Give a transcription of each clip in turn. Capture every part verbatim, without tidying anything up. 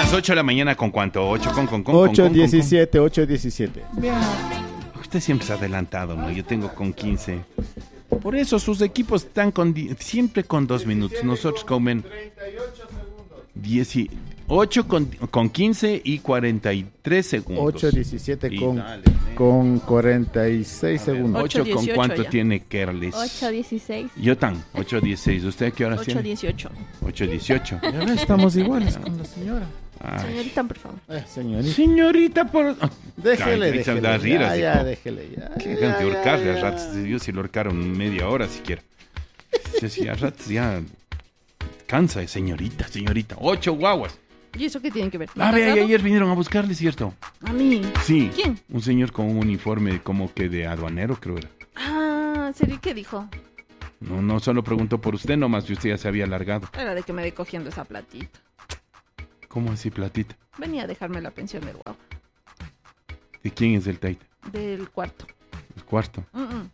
las ocho de la mañana, ¿con cuánto? ocho con, con, con, ocho con, diecisiete, ocho diecisiete. Vea, usted siempre se ha adelantado, ¿no? Yo tengo con quince. Por eso sus equipos están con di- siempre con dos minutos. Nosotros comen dieciocho con, con quince y cuarenta y tres segundos. ocho diecisiete Y con, dale, con cuarenta y seis segundos. ocho con dieciocho cuánto ya. tiene Kerles. ocho dieciséis. Yo tan, ocho dieciséis. ¿Usted a qué hora ocho tiene? dieciocho. ocho dieciocho. Ya ves, estamos iguales con la señora. Ay. Señorita, por favor. Eh, señorita. Señorita, por... Déjele, Ay, déjele. da riras, Ya, ya, dijo. déjele. Ya, Que ya, dejan de ya, ahorcarle ya. a ratos. Yo si lo ahorcaron media hora siquiera. Yo sí, a ratos ya cansa de señorita, señorita. Ocho guaguas. ¿Y eso qué tiene que ver? ¿Me Ah, ha ve, casado? ayer vinieron a buscarle, ¿cierto? A mí. Sí. ¿Quién? Un señor con un uniforme como que de aduanero, creo era. Ah, ¿serio qué dijo? No, no solo preguntó por usted nomás, y usted ya se había alargado. Era de que me ve cogiendo esa platita. ¿Cómo así, platita? Venía a dejarme la pensión del guagua. ¿De quién es el taita? Del cuarto. El cuarto. Mm, mm.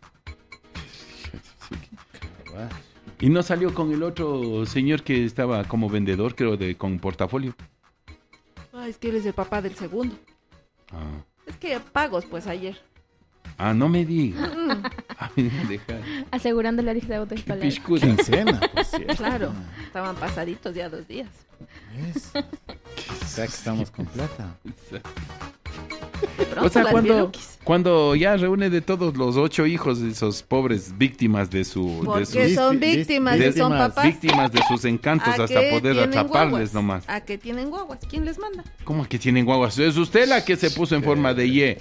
Y no salió con el otro señor que estaba como vendedor, creo, de con portafolio. Ah, es que él es el papá del segundo. Ah, Es que pagos, pues, ayer. ah no me diga. Mm, Ah, me deja. Asegurando la lista de auto Qué escolar. piscuda. Quincena, pues, sí. claro. Estaban pasaditos ya dos días. ¿Ves? O sea que estamos con plata. De pronto O sea, las cuando, bielukis. cuando ya reúne de todos los ocho hijos de esos pobres víctimas de su... De Porque sus, son Vícti- víctimas, de- y son víctimas, papás. víctimas de sus encantos ¿A hasta qué poder tienen atraparles guaguas? nomás. ¿A qué tienen guaguas? ¿Quién les manda? ¿Cómo que tienen guaguas? Es usted la que se puso en forma de Y.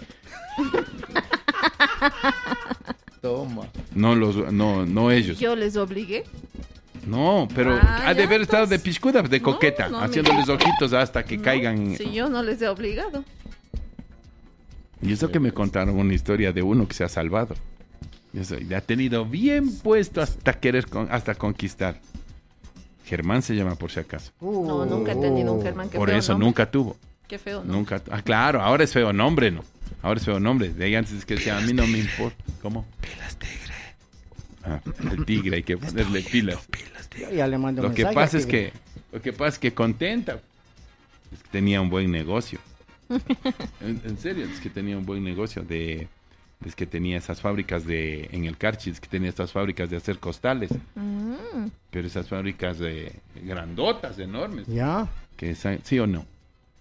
Toma. No los, no, no ellos. Yo les obligué. No, pero Ah, ha de ya, haber estado pues. de piscuda, de coqueta, no me haciéndoles digas. ojitos hasta que No, caigan. Si yo no les he obligado. Y eso que me contaron una historia de uno que se ha salvado. Y eso, le ha tenido bien puesto hasta querer, con- hasta conquistar. Germán se llama por si acaso. No, nunca he tenido un Germán que Por feo eso nombre. nunca tuvo. Qué feo, ¿no? Nunca. Ah, claro, ahora es feo nombre, ¿no? Ahora es feo nombre. De ahí antes es que decía, a mí no me importa. ¿Cómo? Pilas tigre. Ah, el tigre, hay que ponerle pilas. Yo ya le mando un Lo que mensaje pasa a es que, lo que pasa es que contenta. Es que tenía un buen negocio. En, en serio, es que tenía un buen negocio de, es que tenía esas fábricas de, en el Carchi, es que tenía estas fábricas de hacer costales, Mm, pero esas fábricas de grandotas, enormes. Ya. Que esa- ¿sí o no?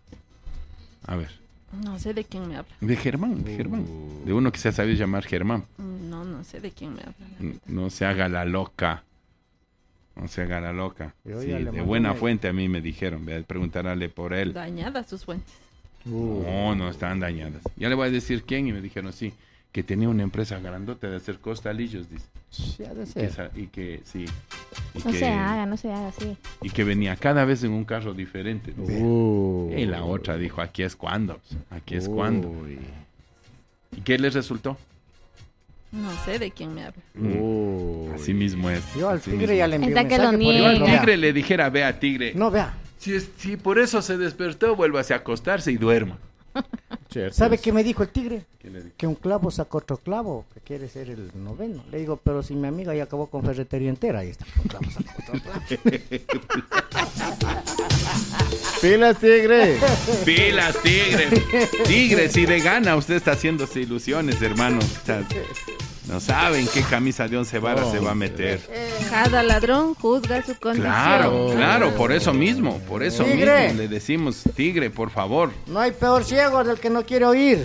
A ver, no sé de quién me habla. de Germán, de Germán, de uno que se ha sabido llamar Germán. Mm, No, no sé de quién me habla. la N- verdad. No se haga la loca. No se haga la loca. Yo Sí, ya le de mandé buena una- fuente a mí me dijeron. Ve a preguntarle por él. Dañadas sus fuentes. Uh. No, no están dañadas. Ya le voy a decir quién y me dijeron sí, que tenía una empresa grandota de hacer costalillos, dice. Sí, ha de Que ser. esa- y que sí. Y No que, se haga, no se haga así. y que venía cada vez en un carro diferente. dice. Uh. Y la otra dijo, aquí es cuando, aquí es cuando. Uy. ¿Y qué les resultó? No sé de quién me habla. Uy. Así mismo es. Yo al así tigre mismo. ya le envié un Está que mensaje lo por Yo niega. al igual, no tigre vea. le dijera, vea tigre, No, vea. si, es- si por eso se despertó, vuélvase a acostarse y duerma. ¿Sabe qué me dijo el tigre? ¿Qué le dijo? Que un clavo saca otro clavo, que quiere ser el noveno. Le digo, pero si mi amiga ya acabó con ferretería entera, ahí está. Un clavo saca otro clavo. ¡Pilas, tigre! Pilas, tigre. Tigre, si le gana, usted está haciéndose ilusiones, hermano. O sea, no saben qué camisa de once varas No, se va a meter. Cada ladrón juzga su condición. Claro, claro, por eso mismo, por eso Tigre. mismo le decimos, tigre, por favor. No hay peor ciego del que no quiere oír.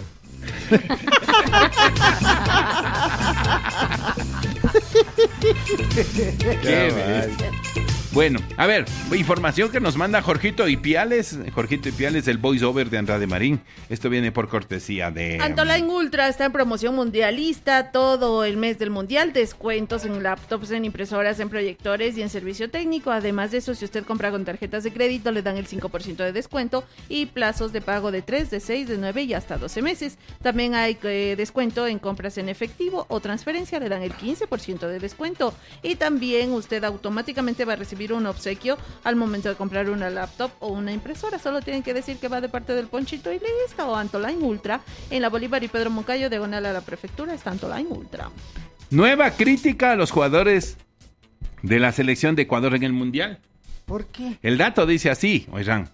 Qué bestia. Bueno, a ver, información que nos manda Jorgito Ipiales, Jorgito Ipiales, el voiceover de Andrade Marín. Esto viene por cortesía de... Antoline Ultra está en promoción mundialista todo el mes del mundial, descuentos en laptops, en impresoras, en proyectores y en servicio técnico. Además de eso, si usted compra con tarjetas de crédito, le dan el cinco por ciento de descuento y plazos de pago de tres, de seis, de nueve y hasta doce meses. También hay eh, descuento en compras en efectivo o transferencia, le dan el quince por ciento de descuento. Y también usted automáticamente va a recibir un obsequio al momento de comprar una laptop o una impresora. Solo tienen que decir que va de parte del Ponchito y listo. O Antoline Ultra en la Bolívar y Pedro Moncayo, diagonal a la prefectura, está Antoline Ultra. Nueva crítica a los jugadores de la selección de Ecuador en el Mundial. ¿Por qué? El dato dice así, oigan.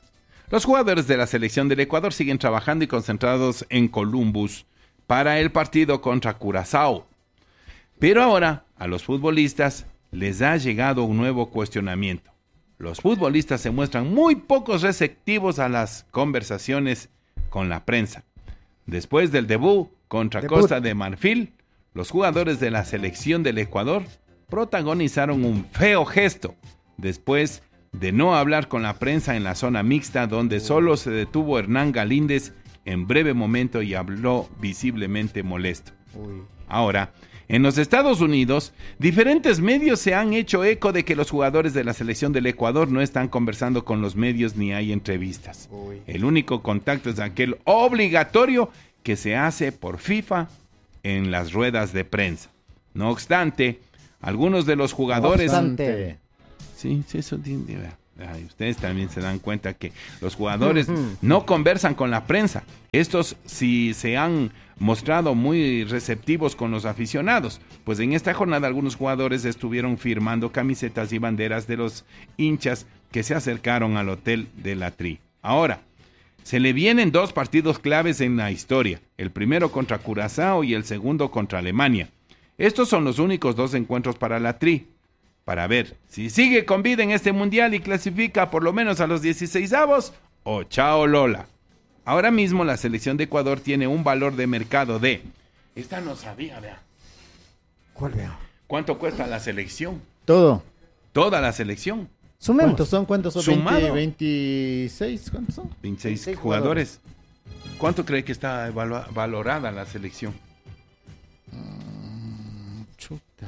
Los jugadores de la selección del Ecuador siguen trabajando y concentrados en Columbus para el partido contra Curazao. Pero ahora a los futbolistas les ha llegado un nuevo cuestionamiento. Los futbolistas se muestran muy pocos receptivos a las conversaciones con la prensa. Después del debut contra Debut. Costa de Marfil, los jugadores de la selección del Ecuador protagonizaron un feo gesto después de no hablar con la prensa en la zona mixta, donde solo se detuvo Hernán Galíndez en breve momento y habló visiblemente molesto. Uy. Ahora, en los Estados Unidos, diferentes medios se han hecho eco de que los jugadores de la selección del Ecuador no están conversando con los medios ni hay entrevistas. Uy. El único contacto es aquel obligatorio que se hace por FIFA en las ruedas de prensa. No obstante, algunos de los jugadores... No obstante. Sí, sí, eso tiene... Ay, ustedes también se dan cuenta que los jugadores no conversan con la prensa. Estos sí se han mostrado muy receptivos con los aficionados, pues en esta jornada algunos jugadores estuvieron firmando camisetas y banderas de los hinchas que se acercaron al hotel de la Tri. Ahora, se le vienen dos partidos claves en la historia, el primero contra Curazao y el segundo contra Alemania. Estos son los únicos dos encuentros para la Tri, para ver si sigue con vida en este mundial y clasifica por lo menos a los dieciseisavos o chao Lola. Ahora mismo la selección de Ecuador tiene un valor de mercado de... Esta no sabía, vea. ¿Cuál veo? ¿Cuánto cuesta la selección? Todo. Toda la selección. Sumemos. ¿Cuántos son? ¿Cuántos son? Sumado. veinte, veintiséis, ¿cuántos son? veintiséis veintiséis jugadores. ¿Cuánto cree que está evalua- valorada la selección? Mm, chuta.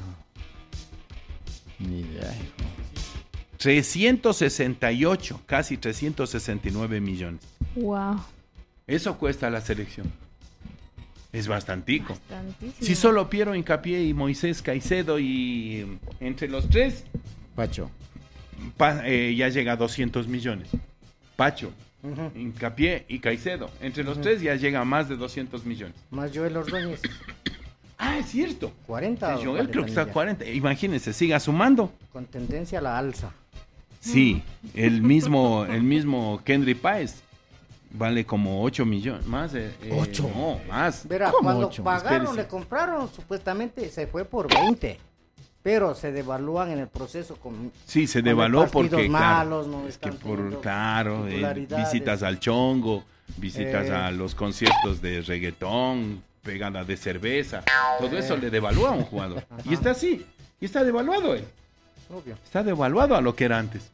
Ni idea, hijo. trescientos sesenta y ocho, casi trescientos sesenta y nueve millones. Wow. Eso cuesta la selección. Es bastantico. Bastantísimo. Si solo Piero Hincapié y Moisés Caicedo y eh, entre los tres, Pacho. pa- eh, ya llega a doscientos millones. Pacho, Ujú. Hincapié y Caicedo. Entre los tres ya llega a más de doscientos millones. Más Joel Ordóñez. Ah, es cierto. cuarenta. Joel o creo que cuarenta está a mil ya. cuarenta. Imagínense, siga sumando. Con tendencia a la alza. Sí, el mismo, el mismo Kendry Páez vale como ocho millones. Más. Eh, eh, ¿Ocho? No, más. Verá, ¿Cómo cuando ocho? pagaron, Espérese. le compraron, supuestamente se fue por veinte. Pero se devalúan en el proceso con... Sí, se con devaluó partidos porque, malos, claro, no es que están por, teniendo claro, eh, titularidades. visitas al chongo, visitas Eh. a los conciertos de reggaetón, pegada de cerveza, todo eso le devalúa a un jugador. Y está así, y está devaluado él, Obvio. está devaluado a lo que era antes.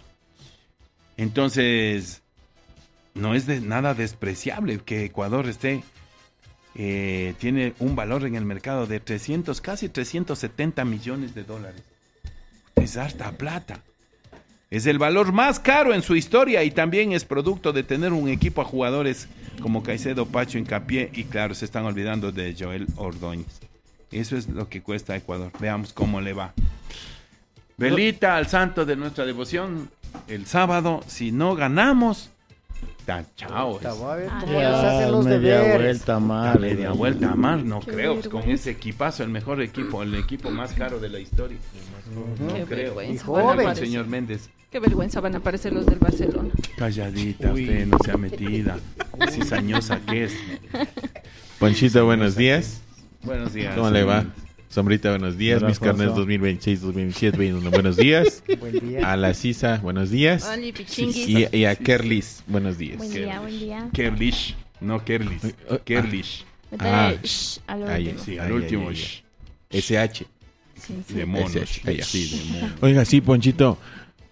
Entonces, no es de nada despreciable que Ecuador esté, eh, tiene un valor en el mercado de trescientos, casi trescientos setenta millones de dólares. Es harta plata. Es el valor más caro en su historia y también es producto de tener un equipo a jugadores como Caicedo, Pacho, Hincapié y claro, se están olvidando de Joel Ordóñez. Eso es lo que cuesta Ecuador. Veamos cómo le va. Velita al santo de nuestra devoción el sábado. Si no ganamos, ta chao. Puta, voy a ver Ah. cómo les hacen Ya, los media deberes. vuelta Da mal. media vuelta más, no Qué creo. Pues con vergüenza. ese equipazo, el mejor equipo, el equipo más caro de la historia. Ujú. Qué creo. vergüenza. Y van a joven. aparecer. Señor Méndez. Qué vergüenza van a aparecer los del Barcelona. Calladita, Uy. usted no sea metida. Cizañosa que es. Ponchito, buenos días. Buenos días. ¿Cómo le va? señor. Sombrita, buenos días. Hola, Mis carnets Alfonso. dos mil veintiséis dos mil veintisiete, bueno, buenos días. Buen día. A la Sisa, buenos días. Oli, pichinguis. Y, y a Kerlis, buenos días. Buen día, buen día. Kerlish, no Kerlis. Ay, ay, Kerlish. Métale Ah. shh al Ay, último. Sí, Ay, al ay, último. ay, shh. S H. Sí, sí. De mono. Ese, shh. allá. Sí, de mono. Oiga, sí, Ponchito.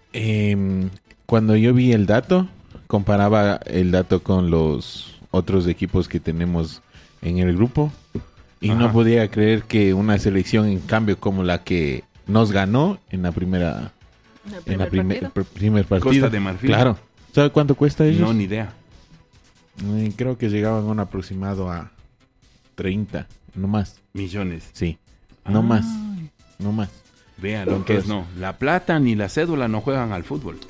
em, cuando yo vi el dato, comparaba el dato con los otros equipos que tenemos en el grupo. Y Ajá. no podía creer que una selección, en cambio, como la que nos ganó en la primera El en primer la primer, partido. pr- primer partido. Costa de Marfil. Claro. ¿Sabe cuánto cuesta ellos? No, ni idea. Eh, Creo que llegaban a un aproximado a treinta, no más. Millones. Sí, no Ay. más, no más. Vean lo que es, no. La plata ni la cédula no juegan al fútbol.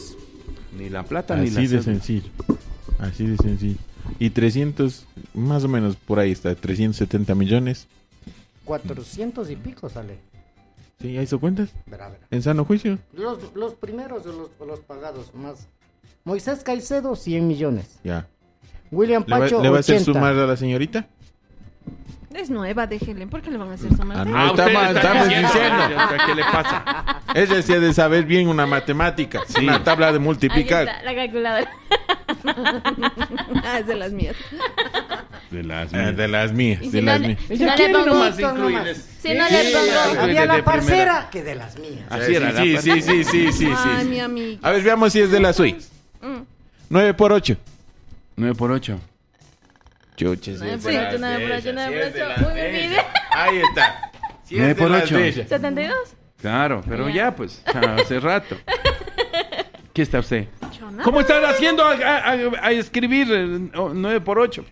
Ni la plata ni la Así de cédula. sencillo, así de sencillo. Y trescientos, más o menos por ahí está, trescientos setenta millones. cuatrocientos y pico sale. ¿Sí? ¿Ya hizo cuentas? Verá, verá. ¿En sano juicio? Los, los primeros de los, los pagados, más Moisés Caicedo, cien millones. Ya. William ¿Le va, Pacho, le va a hacer ochenta. sumar a la señorita? Es nueva, déjenle. ¿Por qué le van a hacer sumar? Ah, no. Ah, estamos- usted está estamos diciendo, diciendo. ¿qué le pasa? Ella sí ha de saber bien una matemática, Sí. una tabla de Ahí multiplicar. está, la calculadora. Ah, es de las mías. De las Eh, de las mías, Y de si las no le- mías. si Ella no le quiere pongo- nomás Punto incluirles. Si no Sí, le pongo- ya, Había desde la primera. parcera que de las mías. Así era la Sí, parcera. sí, sí, sí, sí, sí. Ay, sí. mi amiga. A ver, veamos si es de la suya. Mm. nueve por ocho. nueve por ocho. Chuches. Nueve sí por es de ocho, las nueve por de ocho, ellas, nueve sí por es de ocho. las Uy, de me ellas. olvidé. Ahí está. Sí es nueve de por las ocho. de ellas. ¿setenta y dos? Claro, pero Ya. ya, pues, ya hace rato. ¿Qué está usted? Yo nada. ¿Cómo están haciendo a, a- a- a escribir eh, oh, nueve por ocho?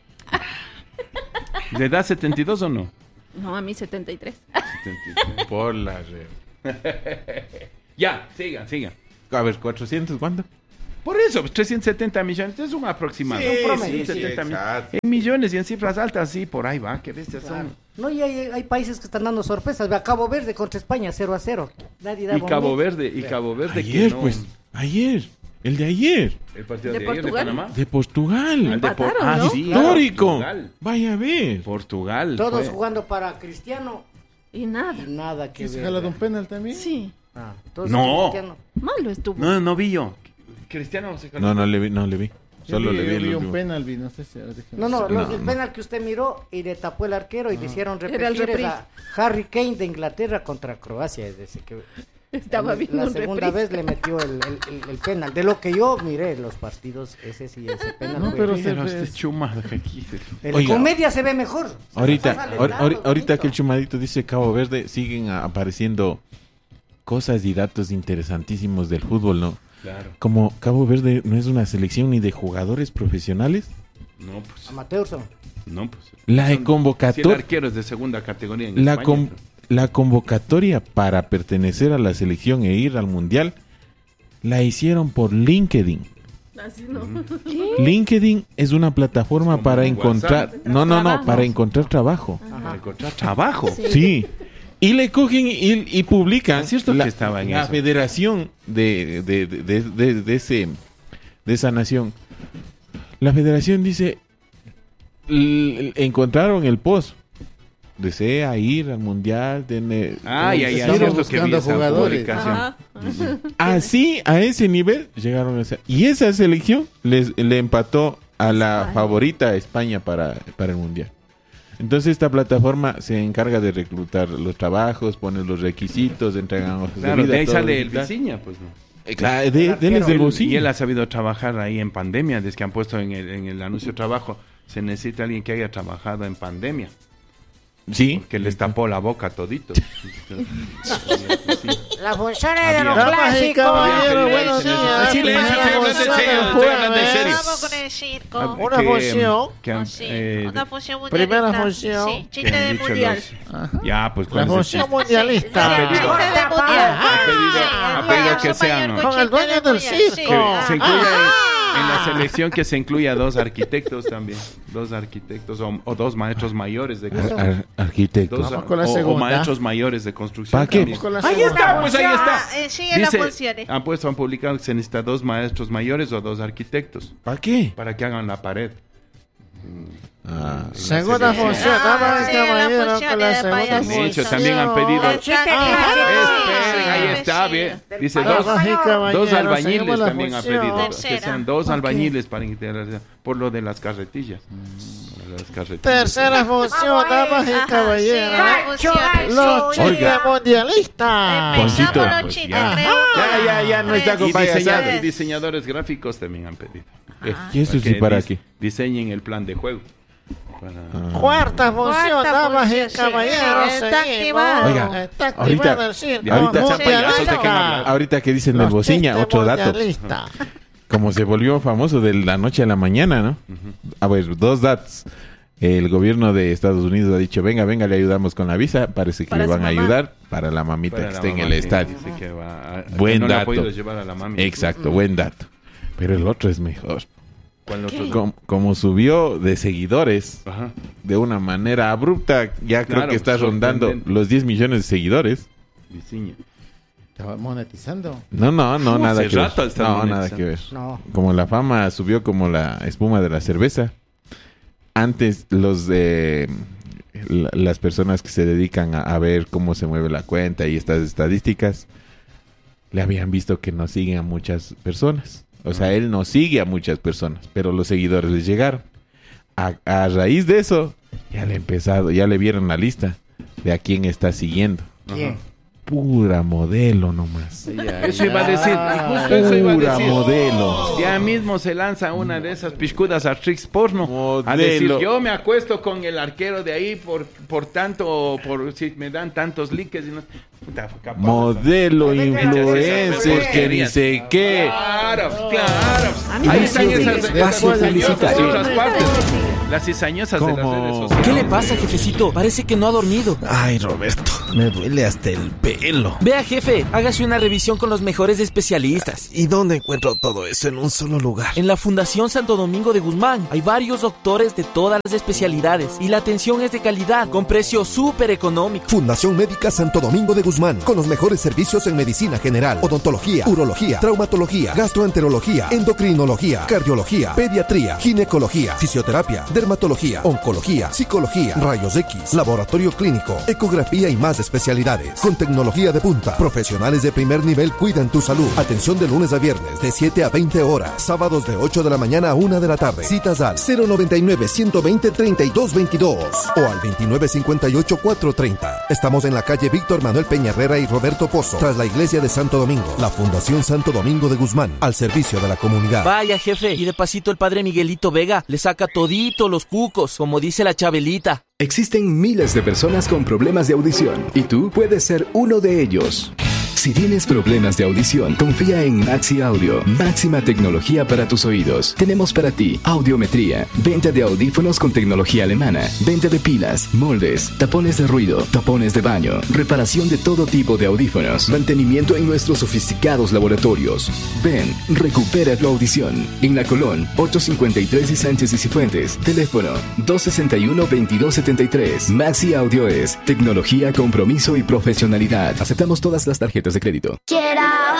¿Le da setenta y dos o no? No, a mí setenta y tres. setenta y tres. Por la red. Ya, siga, siga. A ver, cuatrocientos, ¿cuánto? Por eso, pues, trescientos setenta millones, es un aproximado. Sí, Un promedio, sí, sí, setenta mil- exacto. En millones y en cifras altas, sí, por ahí va, qué bestias son. No, y hay, hay países que están dando sorpresas. Ve a Cabo Verde contra España, cero a cero. Nadie da Y Cabo bombo. Verde, y Cabo Verde Ayer, que no. pues. Ayer. El de ayer. El partido ¿De de, ayer de Portugal? Panamá. De Portugal. El de Empataron, Por- ah, ¿no? sí, claro, Histórico. Portugal. Vaya a ver. Portugal. Todos fue. jugando para Cristiano Y nada. y nada que ¿Que se ver. jala de un penal también? Sí. Ah, todos No. Cristiano. Malo estuvo. No, no vi yo. Cristiano se No, no le vi, no le vi. Yo Solo vi, le vi yo el vi un último. penal, vi, no sé si... ahora déjame- No, no, los- No, el no. penal que usted miró y le tapó el arquero y le hicieron Era el repetir reprise. a Harry Kane de Inglaterra contra Croacia. Es decir, que Estaba viendo la un segunda reprise. vez le metió el, el- el- el penal. De lo que yo miré los partidos, ese sí, ese penal. No, fue- pero Pero se- este chumado aquí. En Oiga. comedia se ve mejor. Ahorita, Sale ahor- dado, ahor- ahorita bonito. que el chumadito dice Cabo Verde, siguen a- apareciendo cosas y datos interesantísimos del fútbol, ¿no? Claro. Como Cabo Verde no es una selección ni de jugadores profesionales, No, pues. Amateurs son. No, pues. la Son- Si el convocatoria, arquero es de segunda categoría en la, España, con- pero- la convocatoria para pertenecer a la selección e ir al mundial la hicieron por LinkedIn. Así no. LinkedIn es una plataforma como para un encontrar, WhatsApp. no, no, no, Trabajo. para encontrar trabajo. Para encontrar trabajo. Sí. Y le cogen y, y publican Es cierto la, que estaba en la eso. federación de, de, de, de- de- de ese, de esa nación. La federación dice, l- encontraron el post. Desea ir al mundial. De, Ah, ya, ya, Estamos es cierto que vi buscando esa jugadores. publicación. Ajá. Así, a ese nivel, llegaron a esa. Y esa selección les, le empató a la España. favorita a España para, para el mundial. Entonces esta plataforma se encarga de reclutar los trabajos, pone los requisitos, entregan hojas de Claro, vida, de ahí todo sale el digital. Viziña, pues no. Eh, claro, de, El de él es del arquero. bolsillo. Y él ha sabido trabajar ahí en pandemia, desde que han puesto en el, en el anuncio de trabajo, se necesita alguien que haya trabajado en pandemia, Sí. que les tapó la boca a toditos. Las funciones de los Damas y caballeros, Había buenos que leer, días. sí, leer, Primera estoy hablando en función serio, del estoy hablando en jueves. serio. Vamos con el circo. Ah, Una que, función. que han- Sí, eh, una función mundial. Primera función. Sí, que chiste han de dicho mundial. los- Ya, pues La con ese función chiste. mundialista. Sí, chiste de mundial. Ha pedido, ha pedido que sean, ¿no? Con el dueño del circo. Que Oh. se incluya en, en la selección, que se incluya dos arquitectos también, dos arquitectos o, o dos maestros mayores de Ar- construcción. ar- arquitecto. Dos, Vamos con la o- o, segunda. maestros mayores de construcción. ¿Para qué? también. Con la Ahí segunda. está, pues ahí está. Eh, sigue las funciones. han puesto, han publicado que se necesita dos maestros mayores o dos arquitectos ¿Para qué? para que hagan la pared. Ah, Segunda función. Damas y sigue la caballeros función con la de segunda payaso. De hecho, también han pedido. Ah, Esperen, ahí está, bien. Dice dos, Damas y caballeros, dos seguimos albañiles la también han función. pedido. Que Tercera. sean dos ¿Por qué? albañiles para integrar por lo de las carretillas. Por lo de las carretillas. Tercera función, damas y Ajá, caballeros. sigue la función. Los Oiga. chistes mundialistas. Poncito, Empezamos los pues chistes, ya. creo. Ya, ya, ya, no está Y, con diseña- payasadas. y diseñadores gráficos también han pedido. Eh, ¿Y eso sí que para dis- qué? Diseñen el plan de juego. Para- Ah. Cuarta función, Cuarta damas función, y sí. caballeros. Está seguimos. activado. Oiga, Está ahorita- activado el circo. ahorita- sean payasos, ¿de qué me hablan? mundialista. Ahorita que dicen del Los bociña, chistes otro dato. mundialistas. Como se volvió famoso de la noche a la mañana, ¿no? A ver, dos datos. El gobierno de Estados Unidos ha dicho, venga, venga, le ayudamos con la visa. Parece que Para le su van a mamá. ayudar para la mamita para que la esté en mamá el que estadio. dice que va a- que Buen no le ha dato. podido llevar a la mami. Exacto, buen dato. Pero el otro es mejor. ¿Cuál otro? Como, como subió de seguidores Ajá. de una manera abrupta, ya creo Claro, que está rondando sorprendente. los diez millones de seguidores. Viziña. Estaba monetizando. No, no, no, Hace nada que ver. rato está No, monetizando. nada que ver. No. Como la fama subió como la espuma de la cerveza. Antes los de la- las personas que se dedican a, a ver cómo se mueve la cuenta y estas estadísticas le habían visto que no siguen a muchas personas. O sea, él no sigue a muchas personas, pero los seguidores les llegaron. A, a raíz de eso, ya le empezado, ya le vieron la lista de a quién está siguiendo. ¿Quién? Pura modelo nomás. Eso iba a decir, y justo eso iba a Pura decir. modelo. Ya mismo se lanza una de esas piscudas actriz porno a decir, Modelo. yo me acuesto con el arquero de ahí por por tanto, por si me dan tantos likes y no... Puta, capaz. Modelo, influencer, Esas que ni sé qué. Claro, claro. A mí Ahí me están parece esas, que esas espacio cizañosas publicitario. de otras partes. Las cizañosas de las ¿Cómo? redes sociales. ¿Qué le pasa, jefecito? Parece que no ha dormido. Ay, Roberto, me duele hasta el pelo. Vea, jefe, hágase una revisión con los mejores especialistas. ¿Y dónde encuentro todo eso en un solo lugar? En la Fundación Santo Domingo de Guzmán hay varios doctores de todas las especialidades y la atención es de calidad con precio súper económico. Fundación Médica Santo Domingo de Guzmán, con los mejores servicios en medicina general, odontología, urología, traumatología, gastroenterología, endocrinología, cardiología, pediatría, ginecología, fisioterapia, dermatología, oncología, psicología, rayos X, laboratorio clínico, ecografía y más especialidades. Con tecnología de punta, profesionales de primer nivel cuidan tu salud. Atención de lunes a viernes de siete a veinte horas, sábados de ocho de la mañana a una de la tarde. Citas al cero noventa y nueve, ciento veinte, treinta y dos veintidós o al veintinueve cincuenta y ocho, cuatrocientos treinta. Estamos en la calle Víctor Manuel Peña Herrera y Roberto Pozo, tras la iglesia de Santo Domingo. La Fundación Santo Domingo de Guzmán, al servicio de la comunidad. Vaya, jefe, y de pasito el padre Miguelito Vega le saca todito los cucos, como dice la Chabelita. Existen miles de personas con problemas de audición y tú puedes ser uno de ellos. Si tienes problemas de audición, confía en Maxi Audio, máxima tecnología para tus oídos. Tenemos para ti audiometría, venta de audífonos con tecnología alemana, venta de pilas, moldes, tapones de ruido, tapones de baño, reparación de todo tipo de audífonos, mantenimiento en nuestros sofisticados laboratorios. Ven, recupera tu audición. En La Colón, ocho cincuenta y tres y Sánchez y Cifuentes. Teléfono dos sesenta y uno, veintidós setenta y tres. Maxi Audio es tecnología, compromiso y profesionalidad. Aceptamos todas las tarjetas de crédito. Quiero